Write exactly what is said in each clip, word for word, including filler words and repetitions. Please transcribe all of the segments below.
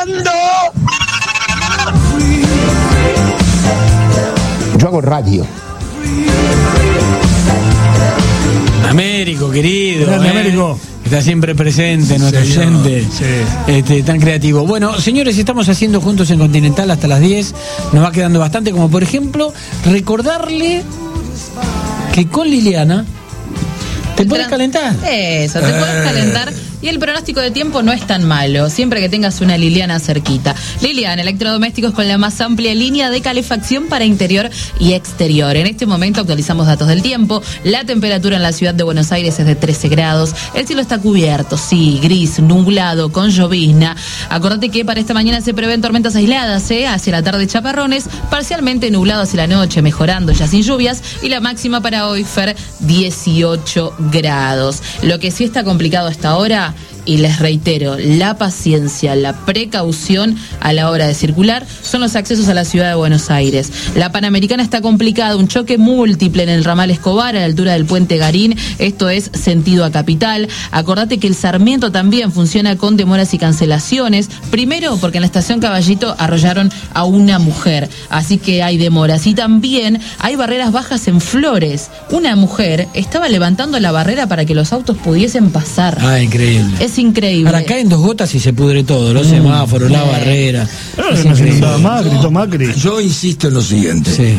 escuchando? Yo hago radio. Américo, querido. Grande, ¿eh? Américo. Está siempre presente, nuestro Sí, oyente. sí. Este, tan creativo. Bueno, señores, estamos haciendo juntos en Continental hasta las diez. Nos va quedando bastante, como por ejemplo, recordarle que con Liliana te puedes calentar. Eso, te Eh. puedes calentar. Y el pronóstico de tiempo no es tan malo, siempre que tengas una Liliana cerquita. Liliana, electrodomésticos con la más amplia línea de calefacción para interior y exterior. En este momento actualizamos datos del tiempo. La temperatura en la ciudad de Buenos Aires es de trece grados. El cielo está cubierto, sí, gris, nublado, con llovizna. Acordate que para esta mañana se prevén tormentas aisladas, ¿eh? Hacia la tarde chaparrones, parcialmente nublado hacia la noche, mejorando ya sin lluvias. Y la máxima para hoy, Fer, dieciocho grados. Lo que sí está complicado hasta ahora, y les reitero, la paciencia, la precaución a la hora de circular son los accesos a la ciudad de Buenos Aires. La Panamericana está complicada, un choque múltiple en el ramal Escobar a la altura del puente Garín, esto es sentido a Capital. Acordate que el Sarmiento también funciona con demoras y cancelaciones, primero porque en la estación Caballito arrollaron a una mujer, así que hay demoras, y también hay barreras bajas en Flores. Una mujer estaba levantando la barrera para que los autos pudiesen pasar. Ah, increíble. Es increíble. Ahora caen dos gotas y se pudre todo, los semáforos, la barrera. Pero Es no se increíble. inundaba Macri, gritó Macri. Yo insisto en lo siguiente. Sí.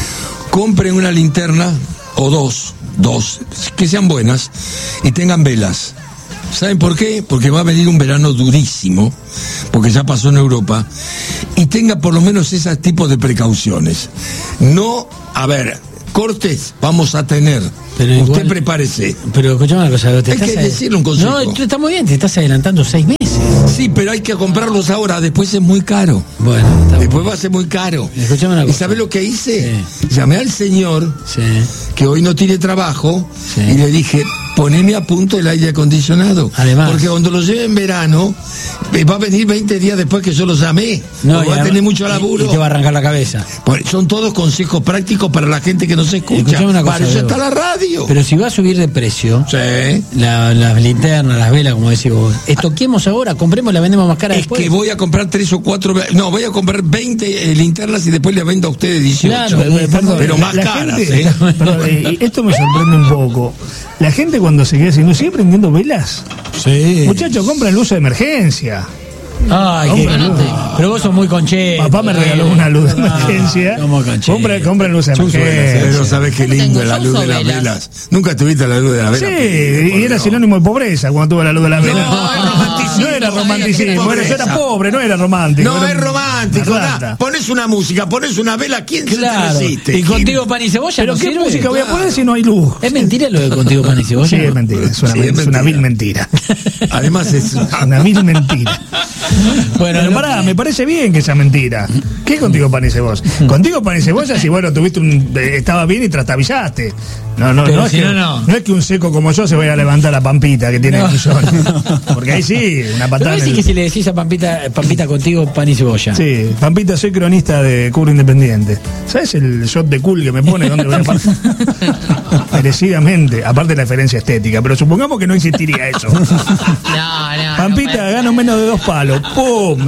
Compren una linterna o dos, dos, que sean buenas y tengan velas. ¿Saben por qué? Porque va a venir un verano durísimo, porque ya pasó en Europa, y tenga por lo menos ese tipo de precauciones. No, a ver, cortes vamos a tener. Pero Usted igual- prepárese. Pero escuchame una cosa, te Hay estás que ad- decirle un consejo. No, tú está muy bien, te estás adelantando seis meses. Sí, pero hay que comprarlos ahora, después es muy caro. Bueno, está Después va a ser muy caro. Escuchame una ¿Y cosa. sabés lo que hice? Sí. Llamé al señor Sí. que hoy no tiene trabajo Sí. y le dije, poneme a punto el aire acondicionado. Además. Porque cuando lo lleve en verano, eh, va a venir veinte días después que yo lo llamé. No, Porque y va a además- tener mucho y- laburo. Y te va a arrancar la cabeza. Pues son todos consejos prácticos para la gente que no se escucha. Escuchame una cosa, Para eso Diego. está la radio. Pero si va a subir de precio, Sí. la- las linternas, las velas, como decís vos, estoquemos ahora, compremos, la vendemos más cara Es después. que voy a comprar tres o cuatro, ve- no, voy a comprar veinte eh, linternas y después le vendo a ustedes dieciocho. Claro, Eh, perdón, pero más la caras, gente- ¿eh? Perdón, eh, esto me sorprende un poco. La gente cuando se queda sin luz, ¿sigue prendiendo velas? Sí. Muchachos, compren luz de emergencia. Ay, que- Hombre, no. pero vos sos muy concheto. Papá me regaló una luz de emergencia. Somos conchetos. Compren, compren luz de Pero emergencia. sabes qué lindo Tengo, es la yo luz uso de las velas. velas. Nunca tuviste la luz de las Sí, velas. y era sinónimo de pobreza cuando tuve la luz de la vela. No, es romanticismo. No era romanticismo, era, yo era Pobreza. pobre, no era romántico. No era es un- romántico, una nada. rata. Pones una música, pones una vela, ¿quién Claro. se te resiste? Y contigo pan y cebolla. Pero no ¿qué sirve? música voy a Claro. poner si no hay luz? Es mentira lo de contigo pan y cebolla. Sí, es mentira, es una, Sí, es es una mentira. vil mentira. Además es Una vil mentira. Bueno, Pero lo- pará, me parece bien que sea mentira. ¿Qué contigo pan y cebolla? Contigo pan y cebolla, si bueno, tuviste un. eh, estaba bien y trastabillaste. No, no, Pero no, es si que, no, no. no es que un seco como yo se vaya a levantar la pampita que tiene No. el buzón. Porque ahí sí, una Pero patada. vos en decís el- que si le decís a Pampita, Pampita contigo pan y cebolla. Sí, Pampita, soy cronista de Cubre Independiente. ¿Sabes el shot de cool que me pone? ¿Dónde voy a parar? Merecidamente, aparte de la diferencia estética, pero supongamos que no existiría eso. No, no. Pampita, no, gano menos de dos palos. ¡Pum!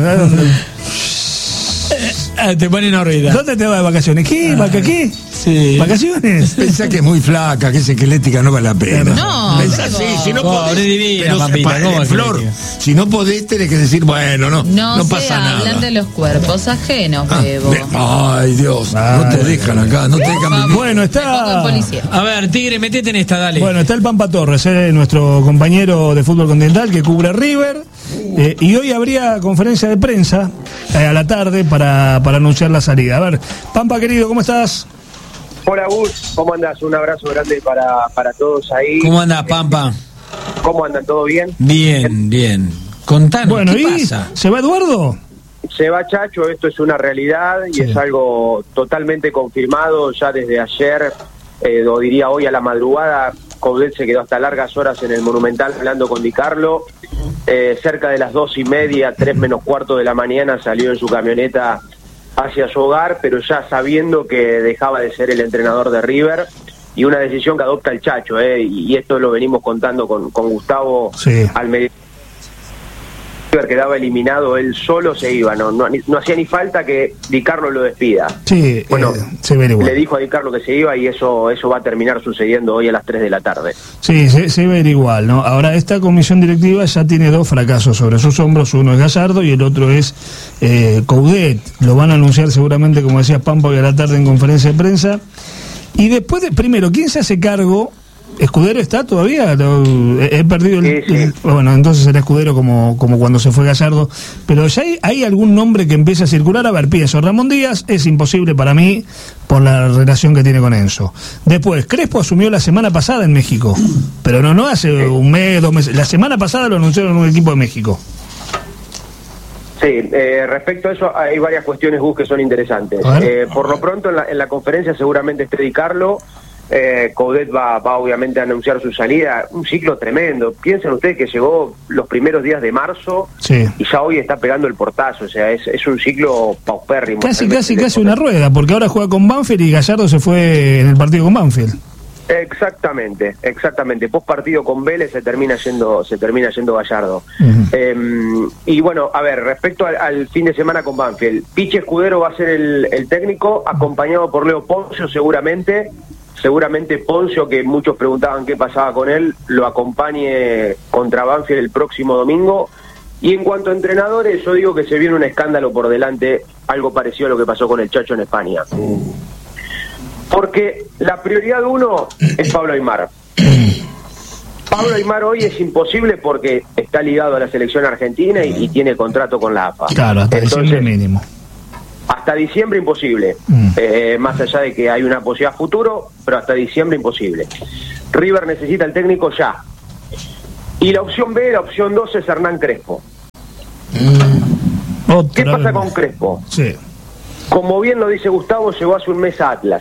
Ah, te ponen órbita. ¿Dónde te vas de vacaciones? ¿Qué? ¿Vaca qué? Sí. ¿Vacaciones? Pensá que es muy flaca, que es esquelética, no vale la pena. No, Pensá Diego. así, si no Pobre podés. divina, pero Pampita, pa- ¿cómo en Flor, esquelética? si no podés, tenés que decir, bueno, no, No, no, se pasa nada. hablan de los cuerpos ajenos, Ah, Bebo. de- ay, Dios, no te Ay, dejan acá, no te dejan vivir. Bueno, Me pongo en está. policía. A ver, Tigre, metete en esta, dale. Bueno, está el Pampa Torres, eh, nuestro compañero de fútbol continental que cubre River. eh, y hoy habría conferencia de prensa eh, a la tarde para, para anunciar la salida. A ver, Pampa querido, ¿cómo estás? Hola Gus, ¿cómo andás? Un abrazo grande para, para todos ahí. ¿Cómo andás, Pampa? ¿Cómo andan? ¿Todo bien? Bien, bien. Contanos, Bueno, ¿qué ¿y pasa? se va Eduardo? Se va Chacho, esto es una realidad y Sí. es algo totalmente confirmado ya desde ayer, eh, o diría hoy a la madrugada. Coudet se quedó hasta largas horas en el Monumental hablando con Di Carlo. Eh, cerca de las dos y media, tres menos cuarto de la mañana salió en su camioneta hacia su hogar, pero ya sabiendo que dejaba de ser el entrenador de River, y una decisión que adopta el Chacho, eh, y, y esto lo venimos contando con, con Gustavo Sí. al mediodía. quedaba eliminado, él solo se iba, no, no, no hacía ni falta que Di Carlo lo despida. Sí, bueno, eh, se ve igual. Le dijo a Di Carlo que se iba y eso eso va a terminar sucediendo hoy a las tres de la tarde. Sí, se, se ve igual, ¿no? Ahora, esta comisión directiva ya tiene dos fracasos sobre sus hombros, uno es Gallardo y el otro es eh, Coudet. Lo van a anunciar seguramente, como decía Pampa, hoy a la tarde en conferencia de prensa. Y después, de, primero, ¿quién se hace cargo? ¿Escudero está todavía? Lo, he, he perdido el, sí, sí. el... Bueno, entonces será Escudero como, como cuando se fue Gallardo. Pero ya hay, hay algún nombre que empieza a circular. A ver, pienso, Ramón Díaz es imposible para mí por la relación que tiene con Enzo. Después, Crespo asumió la semana pasada en México. Pero no, no hace un mes, dos meses. La semana pasada lo anunciaron en un equipo de México. Sí, eh, respecto a eso hay varias cuestiones, Gus, que son interesantes. Eh, por lo pronto en la, en la conferencia seguramente esté Di Carlo. Eh, Coudet va, va obviamente a anunciar su salida, un ciclo tremendo. Piensen ustedes que llegó los primeros días de marzo, sí, y ya hoy está pegando el portazo, o sea, es, es un ciclo paupérrimo. Casi, casi, casi una rueda, porque ahora juega con Banfield y Gallardo se fue en el partido con Banfield. Exactamente, exactamente. Post partido con Vélez se termina yendo, se termina yendo Gallardo. Uh-huh. Eh, y bueno, a ver, respecto al, al fin de semana con Banfield, Pichi Escudero va a ser el, el técnico, acompañado por Leo Poncio seguramente. Seguramente Poncio, que muchos preguntaban qué pasaba con él, lo acompañe contra Banfield el próximo domingo. Y en cuanto a entrenadores, yo digo que se viene un escándalo por delante, algo parecido a lo que pasó con el Chacho en España. Porque la prioridad uno es Pablo Aimar. Pablo Aimar hoy es imposible porque está ligado a la selección argentina y, y tiene contrato con la A F A. Claro, hasta diciembre mínimo. Hasta diciembre imposible, mm. eh, más allá de que hay una posibilidad futuro, pero hasta diciembre imposible. River necesita el técnico ya. Y la opción B, la opción dos es Hernán Crespo. Mm. ¿Qué pasa con Crespo? Sí. Como bien lo dice Gustavo, llegó hace un mes a Atlas.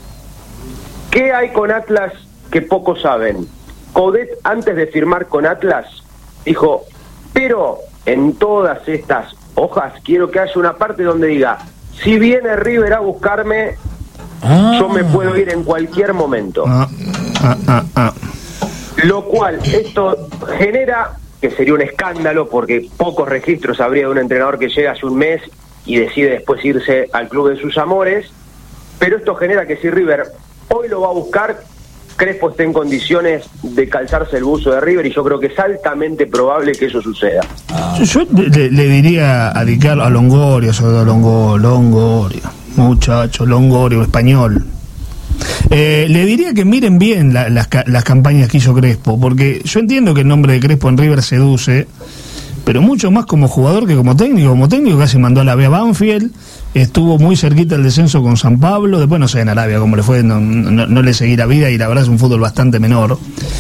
¿Qué hay con Atlas que pocos saben? Coudet, antes de firmar con Atlas, dijo, pero en todas estas hojas quiero que haya una parte donde diga, si viene River a buscarme, ah. yo me puedo ir en cualquier momento. Ah, ah, ah, ah. Lo cual, esto genera, que sería un escándalo, porque pocos registros habría de un entrenador que llega hace un mes y decide después irse al club de sus amores, pero esto genera que si River hoy lo va a buscar, Crespo esté en condiciones de calzarse el buzo de River, y yo creo que es altamente probable que eso suceda. Yo le, le diría a Di Carlo, a Longorio, sobre todo Longo, Longorio, muchacho, Longorio, español. Eh, le diría que miren bien la, las, las campañas que hizo Crespo, porque yo entiendo que el nombre de Crespo en River seduce, pero mucho más como jugador que como técnico. Como técnico casi mandó a la B a Banfield, estuvo muy cerquita el descenso con San Pablo, después no sé en Arabia cómo le fue, no, no, no le seguí la vida y la verdad es un fútbol bastante menor.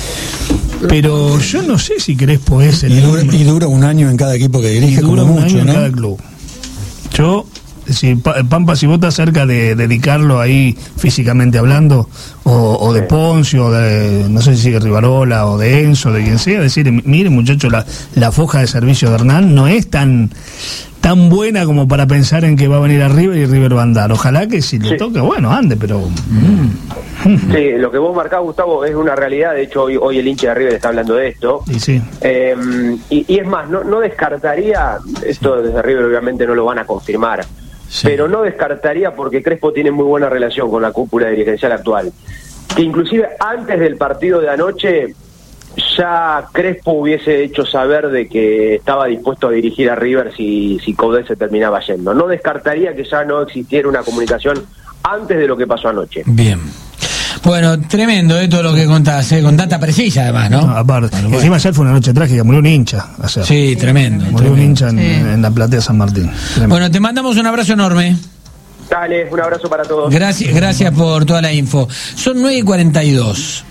Pero yo no sé si Crespo es el... Y dura, y dura un año en cada equipo que dirige, y dura como un mucho, año ¿no? en cada club. Yo... Si Pampa, si vos estás cerca de dedicarlo ahí físicamente hablando, o, o de Poncio, de, no sé si de Rivarola o de Enzo, de quien sea, decir, mire muchacho, la, la foja de servicio de Hernán no es tan tan buena como para pensar en que va a venir a River y River va a andar. Ojalá que si le sí. toque, bueno, ande, pero... Mm. Sí, lo que vos marcás, Gustavo, es una realidad. De hecho, hoy, hoy el hincha de River está hablando de esto. Y, sí. eh, y, y es más, no, no descartaría, esto desde River obviamente no lo van a confirmar, sí. pero no descartaría, porque Crespo tiene muy buena relación con la cúpula dirigencial actual, que inclusive antes del partido de anoche ya Crespo hubiese hecho saber de que estaba dispuesto a dirigir a River si, si Coudet se terminaba yendo. No descartaría que ya no existiera una comunicación antes de lo que pasó anoche. Bien. Bueno, tremendo eh, todo lo que contás, eh, con tanta precisa además, ¿no? no aparte, bueno, bueno. Encima ayer fue una noche trágica, murió un hincha. O sea, sí, tremendo. Murió tremendo. un hincha en, sí. en la platea San Martín. Tremendo. Bueno, te mandamos un abrazo enorme. Dale, un abrazo para todos. Gracias, gracias por toda la info. Son nueve y cuarenta y dos.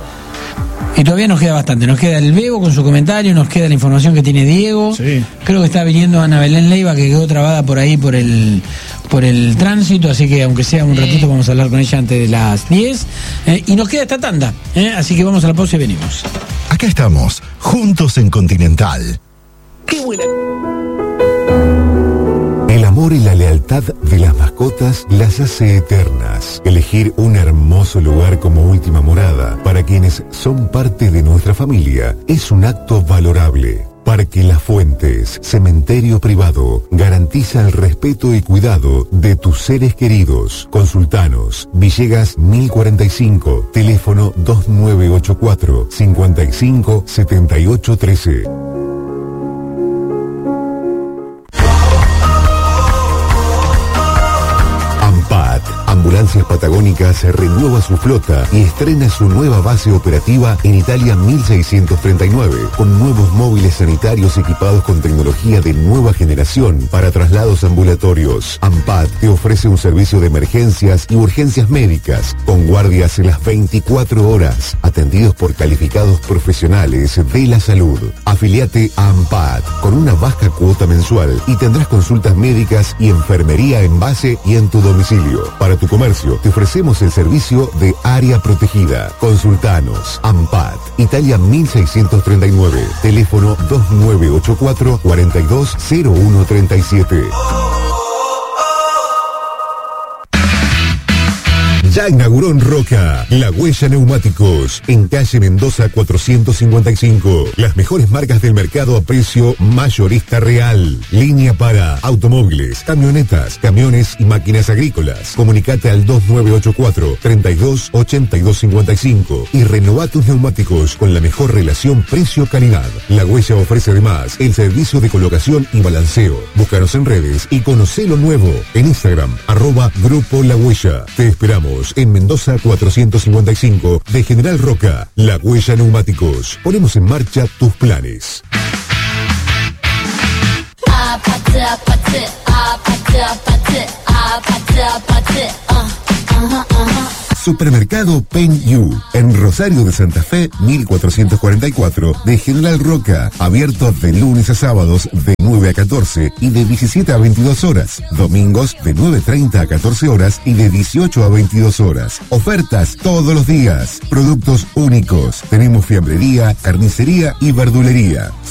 Y todavía nos queda bastante. Nos queda el Bebo con su comentario, nos queda la información que tiene Diego. Sí. Creo que está viniendo Ana Belén Leiva, que quedó trabada por ahí por el por el tránsito, así que aunque sea un ratito vamos a hablar con ella antes de las diez. Eh, y nos queda esta tanda, eh, así que vamos a la pausa y venimos. Acá estamos, juntos en Continental. ¡Qué buena! El amor y la lealtad de las mascotas las hace eternas. Elegir un hermoso lugar como última morada para quienes son parte de nuestra familia es un acto valorable. Parque Las Fuentes, cementerio privado, garantiza el respeto y cuidado de tus seres queridos. Consultanos, Villegas mil cuarenta y cinco, teléfono dos nueve ocho cuatro, cinco cinco, siete ocho uno tres. AMPAT, Ambulancias Patagónicas, renueva su flota y estrena su nueva base operativa en Italia mil seiscientos treinta y nueve, con nuevos móviles sanitarios equipados con tecnología de nueva generación para traslados ambulatorios. AMPAT te ofrece un servicio de emergencias y urgencias médicas, con guardias en las veinticuatro horas, atendidos por calificados profesionales de la salud. Afiliate a AMPAT con una baja cuota mensual y tendrás consultas médicas y enfermería en base y en tu domicilio. Para tu comercio, te ofrecemos el servicio de área protegida. Consultanos. AMPAT, Italia mil seiscientos treinta y nueve, teléfono dos nueve ocho cuatro, cuatro dos cero uno tres siete. Ya inauguró en Roca, La Huella Neumáticos, en calle Mendoza cuatrocientos cincuenta y cinco. Las mejores marcas del mercado a precio mayorista real. Línea para automóviles, camionetas, camiones y máquinas agrícolas. Comunicate al dos nueve ocho cuatro, treinta y dos, ochenta y dos cincuenta y cinco y renová tus neumáticos con la mejor relación precio-calidad. La Huella ofrece además el servicio de colocación y balanceo. Búscanos en redes y conocé lo nuevo. En Instagram, arroba Grupo La Huella. Te esperamos en Mendoza cuatrocientos cincuenta y cinco de General Roca. La Huella Neumáticos. Ponemos en marcha tus planes. Supermercado Pen You, en Rosario de Santa Fe, mil cuatrocientos cuarenta y cuatro, de General Roca, abierto de lunes a sábados de nueve a catorce y de diecisiete a veintidós horas, domingos de nueve treinta a catorce horas y de dieciocho a veintidós horas. Ofertas todos los días, productos únicos, tenemos fiambrería, carnicería y verdulería.